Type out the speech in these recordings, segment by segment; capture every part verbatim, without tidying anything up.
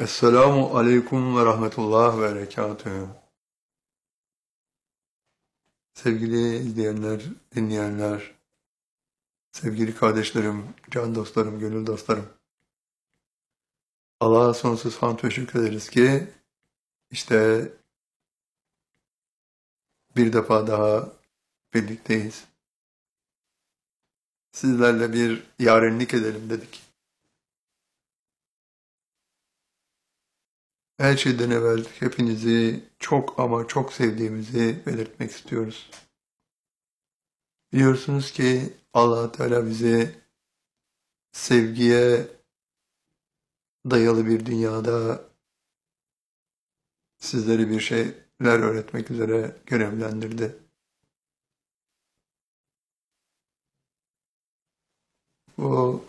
Esselamu aleyküm ve rahmetullah ve berekatühü. Sevgili izleyenler, dinleyenler, sevgili kardeşlerim, can dostlarım, gönül dostlarım. Allah'a sonsuz hamd ve şükrederiz ki işte bir defa daha birlikteyiz. Sizlerle bir yarenlik edelim dedik. Her şeyden evvel hepinizi çok ama çok sevdiğimizi belirtmek istiyoruz. Biliyorsunuz ki Allah Teala bizi sevgiye dayalı bir dünyada sizleri bir şeyler öğretmek üzere görevlendirdi. Bu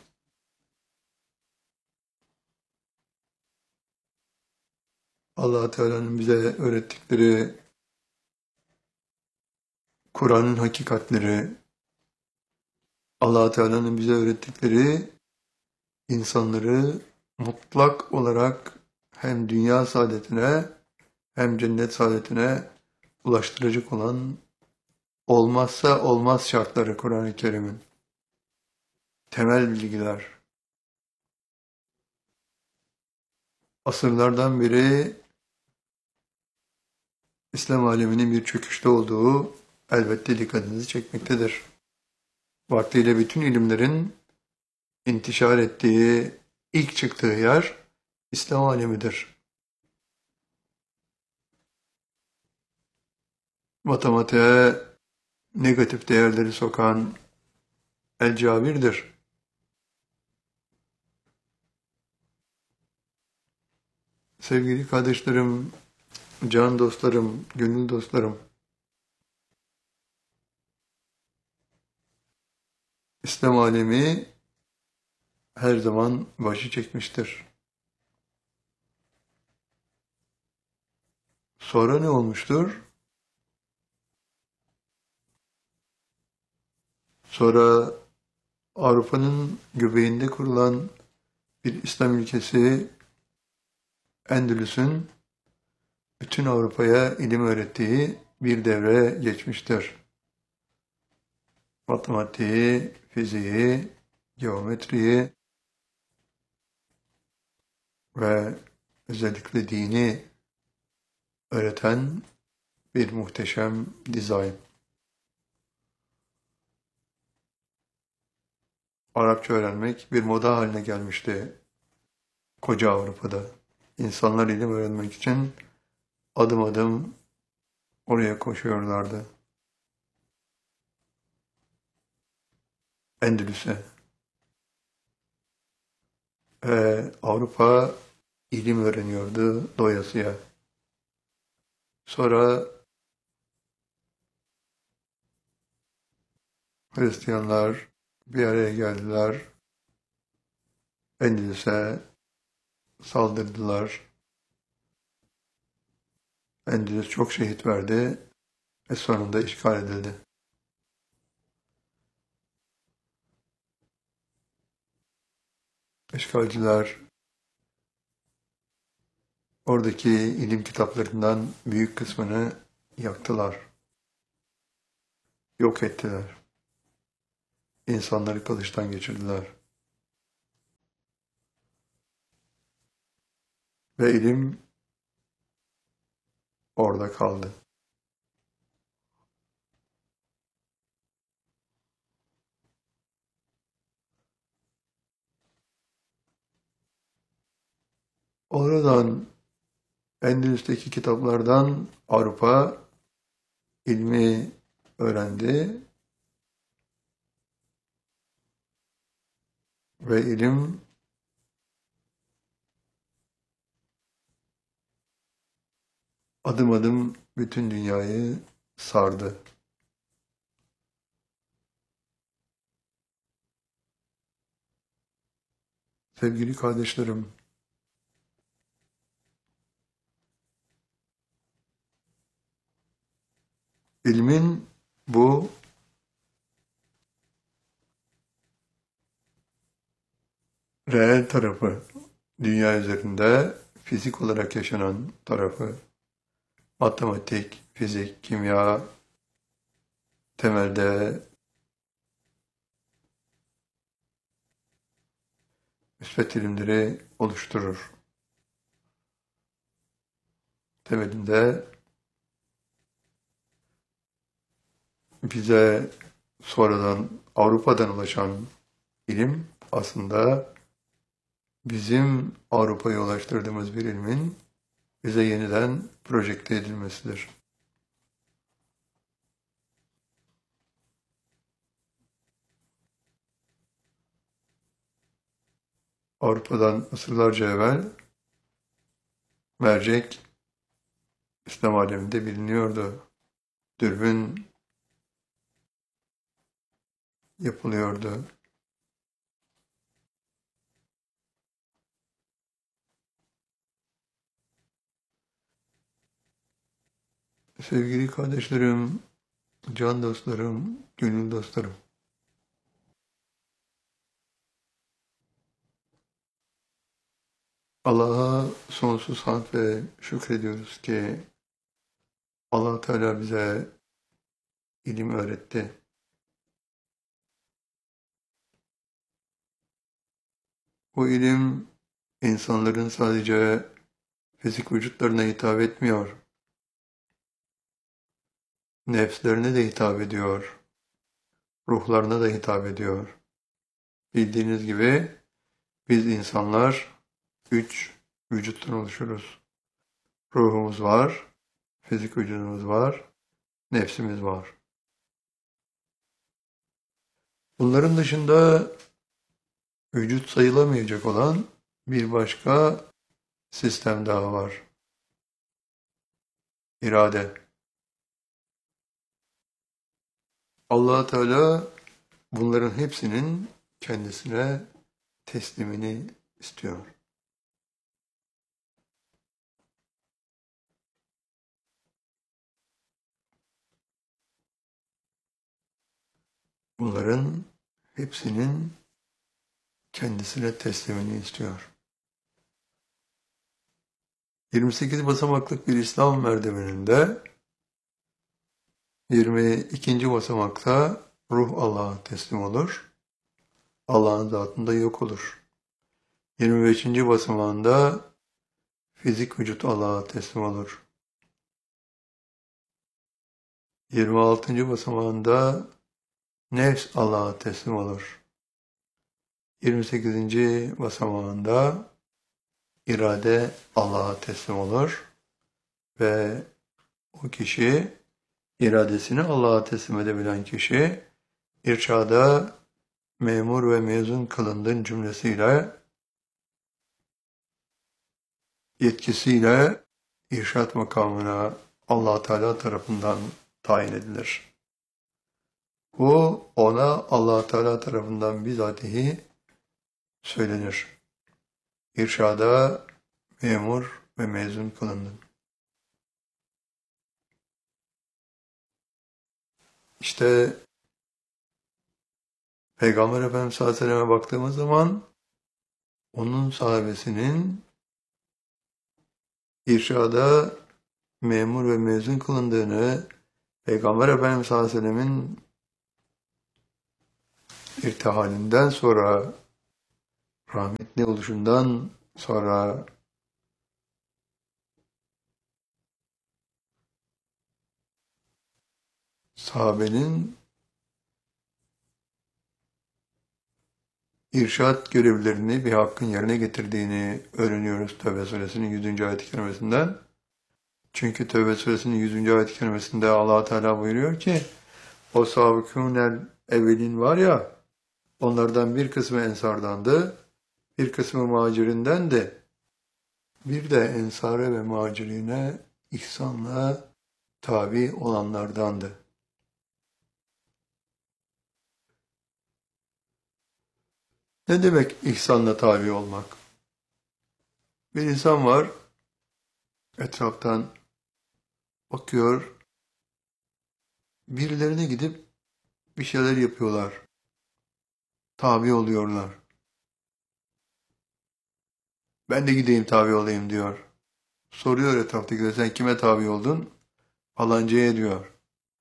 Allah Teala'nın bize öğrettikleri Kur'an'ın hakikatleri, Allah Teala'nın bize öğrettikleri insanları mutlak olarak hem dünya saadetine hem cennet saadetine ulaştıracak olan olmazsa olmaz şartları Kur'an-ı Kerim'in. Temel bilgiler. Asırlardan beri İslam aleminin bir çöküşte olduğu elbette dikkatinizi çekmektedir. Vaktiyle bütün ilimlerin intişar ettiği, ilk çıktığı yer İslam alemidir. Matematiğe negatif değerleri sokan El-Cabir'dir. Sevgili kardeşlerim, can dostlarım, gönül dostlarım, İslam alemi her zaman başı çekmiştir. Sonra ne olmuştur? Sonra Avrupa'nın göbeğinde kurulan bir İslam ülkesi Endülüs'ün bütün Avrupa'ya ilim öğrettiği bir devre geçmiştir. Matematiği, fiziği, geometriyi ve özellikle dini öğreten bir muhteşem dizayn. Arapça öğrenmek bir moda haline gelmişti koca Avrupa'da. İnsanlar ilim öğrenmek için adım adım oraya koşuyorlardı. Endülüs'e. Ve Avrupa ilim öğreniyordu doyasıya. Sonra Hristiyanlar bir araya geldiler. Endülüs'e saldırdılar. Endülüs çok şehit verdi ve sonunda işgal edildi. İşgalciler oradaki ilim kitaplarından büyük kısmını yaktılar, yok ettiler. İnsanları kılıçtan geçirdiler. Ve ilim orada kaldı. Oradan Endülüs'teki kitaplardan Avrupa ilmi öğrendi ve ilim adım adım bütün dünyayı sardı. Sevgili kardeşlerim, ilmin bu reel tarafı dünya üzerinde fizik olarak yaşanan tarafı, matematik, fizik, kimya, temelde müspet ilimleri oluşturur. Temelinde bize sonradan Avrupa'dan ulaşan ilim aslında bizim Avrupa'ya ulaştırdığımız bir ilmin bize yeniden projekte edilmesidir. Avrupa'dan asırlarca evvel mercek İslam aleminde biliniyordu. Dürbün yapılıyordu. Sevgili kardeşlerim, can dostlarım, gönül dostlarım. Allah'a sonsuz hamd ve şükrediyoruz ki Allah Teala bize ilim öğretti. Bu ilim insanların sadece fizik vücutlarına hitap etmiyor. Nefslerine de hitap ediyor. Ruhlarına da hitap ediyor. Bildiğiniz gibi biz insanlar üç vücuttan oluşuruz. Ruhumuz var, fizik vücudumuz var, nefsimiz var. Bunların dışında vücut sayılamayacak olan bir başka sistem daha var. İrade. Allah Teala bunların hepsinin kendisine teslimini istiyor. Bunların hepsinin kendisine teslimini istiyor. yirmi sekiz basamaklık bir İslam merdiveninde yirmi ikinci basamakta ruh Allah'a teslim olur. Allah'ın zatında yok olur. yirmi beşinci basamağında fizik vücut Allah'a teslim olur. yirmi altıncı basamağında nefs Allah'a teslim olur. yirmi sekizinci basamağında irade Allah'a teslim olur ve o kişi, iradesini Allah'a teslim edebilen kişi, irşada memur ve mezun kılındın cümlesiyle, yetkisiyle irşat makamına Allah Teala tarafından tayin edilir. Bu ona Allah Teala tarafından bizatihi söylenir. İrşada memur ve mezun kılındın. İşte Peygamber Efendimiz sallallahu aleyhi ve sellem'e baktığımız zaman onun sahabesinin irşada memur ve mezun kılındığını, Peygamber Efendimiz sallallahu aleyhi ve sellem'in irtihalinden sonra, rahmetli oluşundan sonra sahabenin irşat görevlerini bir hakkın yerine getirdiğini öğreniyoruz Tevbe suresinin yüzüncü ayet-i kerimesinden. Çünkü Tevbe suresinin yüzüncü ayet-i kerimesinde Allah Teala buyuruyor ki o sabıkûnel evvelin var ya, onlardan bir kısmı ensardandı, bir kısmı muhacirinden de, bir de ensare ve muhacirine ihsanla tabi olanlardandı. Ne demek ihsanla tabi olmak? Bir insan var, etraftan bakıyor, birilerine gidip bir şeyler yapıyorlar, tabi oluyorlar. Ben de gideyim tabi olayım diyor. Soruyor etraftakiler, sen kime tabi oldun? Falancaya diyor.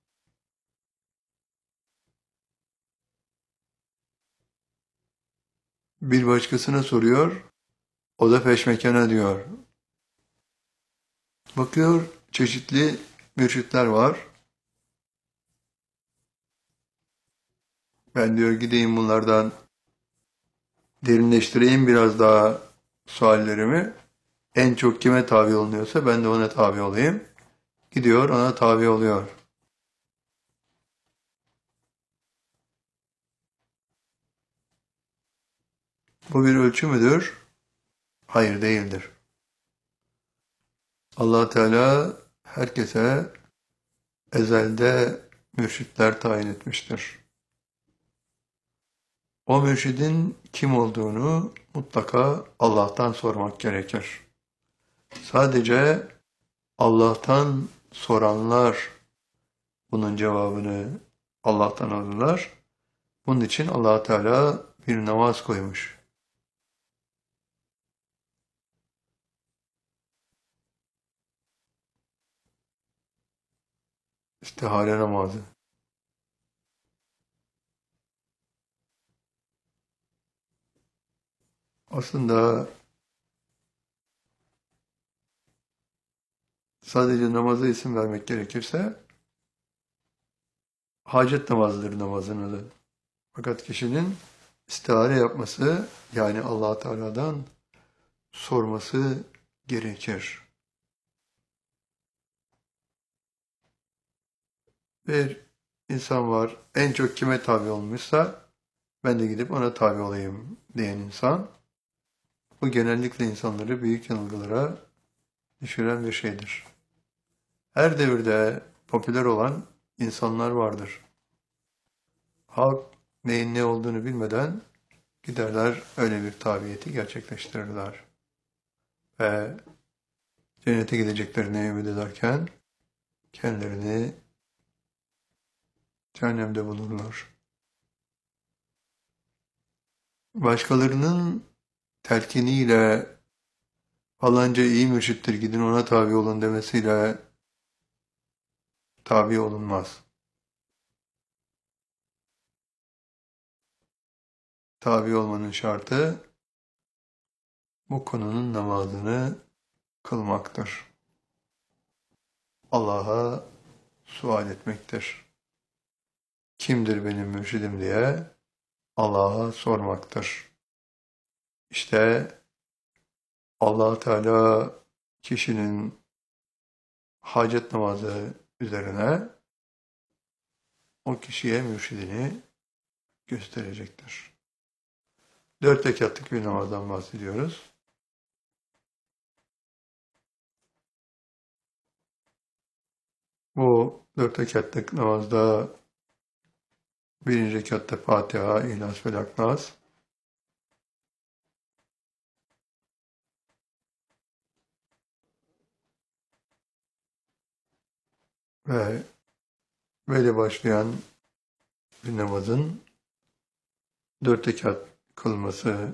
Bir başkasına soruyor. O da peşmekana diyor. Bakıyor, çeşitli mürşitler var. Ben diyor gideyim bunlardan derinleştireyim biraz daha suallerimi. En çok kime tabi olunuyorsa ben de ona tabi olayım. Gidiyor, ona tabi oluyor. Bu bir ölçü müdür? Hayır, değildir. Allah Teala herkese ezelde mürşitler tayin etmiştir. O mürşidin kim olduğunu mutlaka Allah'tan sormak gerekir. Sadece Allah'tan soranlar bunun cevabını Allah'tan alırlar. Bunun için Allah Teala bir namaz koymuş. İstihare namazı. Aslında sadece namaza isim vermek gerekirse hacet namazıdır namazın adı. Fakat kişinin istihare yapması, yani Allah Teala'dan sorması gerekir. Bir insan var, en çok kime tabi olmuşsa ben de gidip ona tabi olayım diyen insan, bu genellikle insanları büyük yanılgılara düşüren bir şeydir. Her devirde popüler olan insanlar vardır. Halk neyin ne olduğunu bilmeden giderler öyle bir tabiyeti gerçekleştirirler. Ve cennete gideceklerine ümit ederken kendilerini cehennemde bulurlar. Başkalarının telkiniyle falanca iyi mürşittir gidin ona tabi olun demesiyle tabi olunmaz. Tabi olmanın şartı bu konunun namazını kılmaktır. Allah'a sual etmektir. Kimdir benim mürşidim diye Allah'a sormaktır. İşte Allah Teala kişinin hacet namazı üzerine o kişiye mürşidini gösterecektir. Dört rekatlık bir namazdan bahsediyoruz. Bu dört rekatlık namazda birinci rekatta Fatiha, İhlas, Felak, Nas, ve böyle başlayan bir namazın dört rekat kılması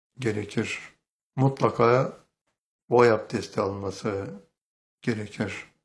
gerekir. Mutlaka boy abdesti alınması gerekir.